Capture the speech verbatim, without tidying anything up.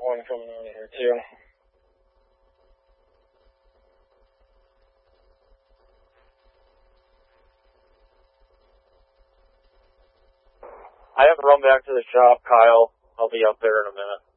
one coming on here too. I have to run back to the shop, Kyle. I'll be up there in a minute.